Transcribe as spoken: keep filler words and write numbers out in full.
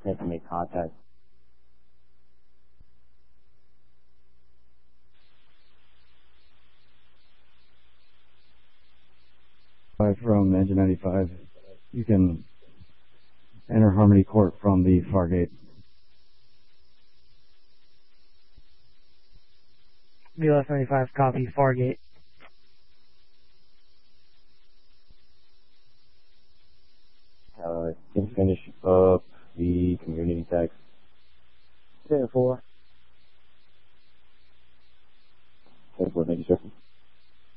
Have to make contact. Five from Engine ninety-five. You can enter Harmony Court from the far gate. B L S ninety-five, copy, Fargate. Uh, can finish up the community text. Zero four.